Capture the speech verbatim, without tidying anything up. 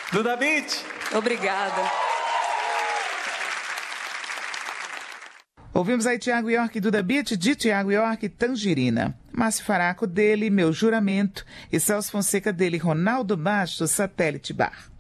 Duda Beat. Obrigada. Ouvimos aí Tiago York e Duda Beat, de Tiago York, Tangerina. Márcio Faraco dele, Meu Juramento, e Celso Fonseca dele, Ronaldo Bastos, Satélite Bar.